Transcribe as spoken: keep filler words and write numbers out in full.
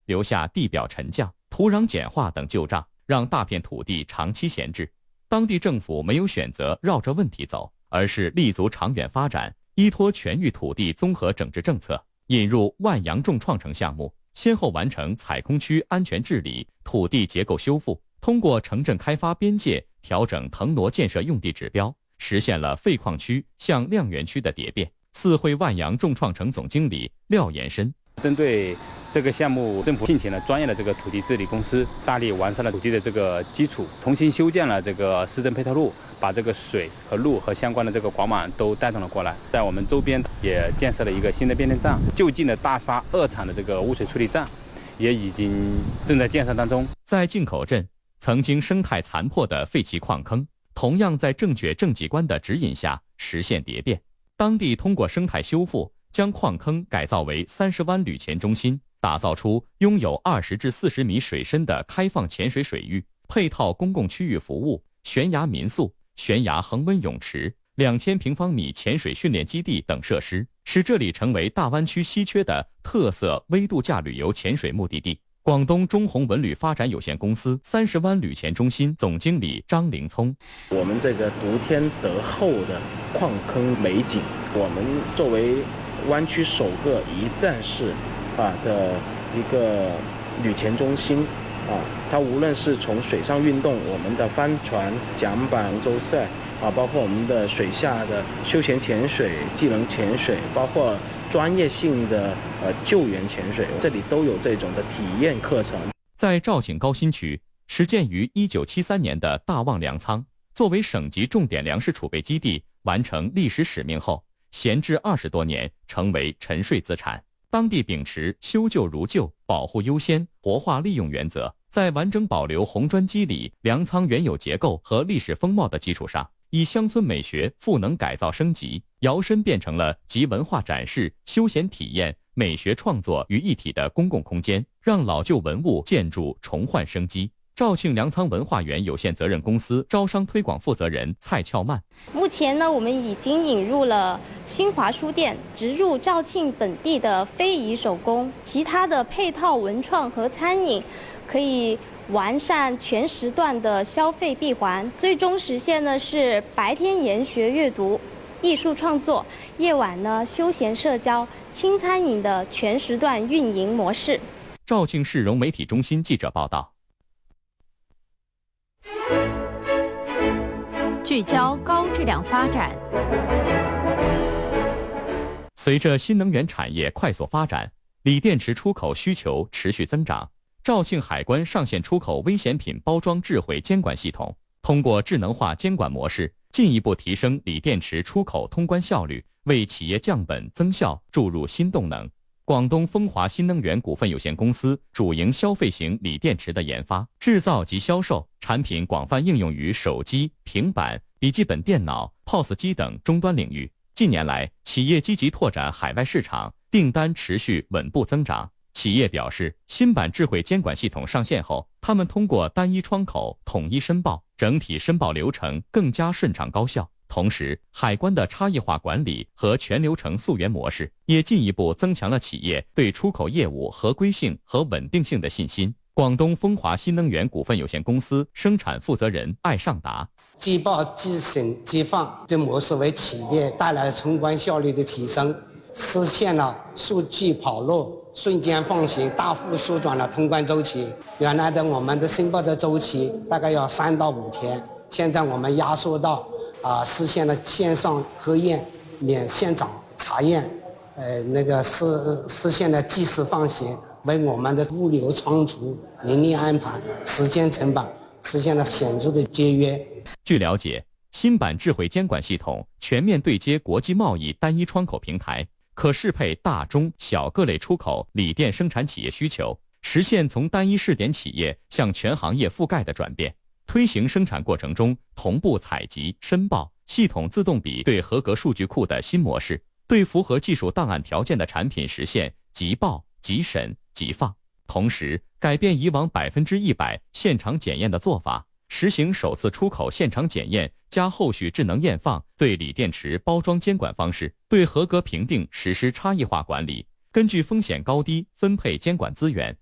留下地表沉降、土壤碱化等旧账，让大片土地长期闲置。当地政府没有选择绕着问题走，而是立足长远发展，依托全域土地综合整治政策，引入万阳众创城项目，先后完成采空区安全治理、土地结构修复，通过城镇开发边界调整腾挪建设用地指标，实现了废矿区向亮园区的蝶变。四会万阳众创城总经理廖延伸， 针对这个项目，政府聘请了专业的这个土地治理公司，大力完善了土地的这个基础，重新修建了这个市政配套路，把这个水和路和相关的这个管网都带动了过来。在我们周边也建设了一个新的变电站，就近的大沙二厂的这个污水处理站也已经正在建设当中。 在进口镇，曾经生态残破的废弃矿坑，同样在正确政绩关的指引下实现蝶变。当地通过生态修复，将矿坑改造为三十湾旅潜中心，打造出拥有二十至四十米水深的开放潜水水域，配套公共区域服务、悬崖民宿、悬崖恒温泳池、两千平方米潜水训练基地等设施，使这里成为大湾区稀缺的特色微度假旅游潜水目的地。广东中宏文旅发展有限公司三十湾旅潜中心总经理张凌聪， 我们这个独天德厚的矿坑美景，我们作为湾区首个一站式啊的一个旅潜中心啊，它无论是从水上运动，我们的帆船、桨板、舟赛啊，包括我们的水下的休闲潜水、技能潜水，包括专业性的呃救援潜水，这里都有这种的体验课程。 在肇庆高新区，始建于一九七三年的大望粮仓，作为省级重点粮食储备基地，完成历史使命后，闲置二十多年，成为沉睡资产。当地秉持修旧如旧、保护优先、活化利用原则，在完整保留红砖基里粮仓原有结构和历史风貌的基础上，以乡村美学赋能改造升级，摇身变成了集文化展示、休闲体验、美学创作于一体的公共空间，让老旧文物建筑重焕生机。肇庆粮仓文化园有限责任公司招商推广负责人蔡俏曼， 目前呢，我们已经引入了新华书店，植入肇庆本地的非遗手工，其他的配套文创和餐饮，可以完善全时段的消费闭环，最终实现的是白天研学阅读、艺术创作，夜晚呢休闲社交、轻餐饮的全时段运营模式。 肇庆市容媒体中心记者报道。 聚焦高质量发展。 随着新能源产业快速发展，锂电池出口需求持续增长。肇庆海关上线出口危险品包装智慧监管系统，通过智能化监管模式，进一步提升锂电池出口通关效率，为企业降本增效注入新动能。广东风华新能源股份有限公司主营消费型锂电池的研发、制造及销售，产品广泛应用于手机、平板、笔记本电脑、P O S 机等终端领域。近年来，企业积极拓展海外市场，订单持续稳步增长。企业表示，新版智慧监管系统上线后，他们通过单一窗口统一申报，整体申报流程更加顺畅高效。同时，海关的差异化管理和全流程溯源模式也进一步增强了企业对出口业务合规性和稳定性的信心。广东风华新能源股份有限公司生产负责人艾尚达， 即报即审即放这模式为企业带来冲关效率的提升，实现了数据跑路、瞬间放行，大幅缩短了通关周期。原来的我们的申报的周期大概要三到五天，现在我们压缩到啊，实现了线上核验、免现场查验，呃，那个实实现了即时放行，为我们的物流仓储、人力安排、时间成本实现了显著的节约。 据了解，新版智慧监管系统全面对接国际贸易单一窗口平台，可适配大中小各类出口锂电生产企业需求，实现从单一试点企业向全行业覆盖的转变。推行生产过程中同步采集、申报、系统自动比对合格数据库的新模式，对符合技术档案条件的产品实现即报、即审、即放。同时，改变以往百分之一百现场检验的做法，实行首次出口现场检验加后续智能验放，对锂电池包装监管方式，对合格评定实施差异化管理，根据风险高低分配监管资源，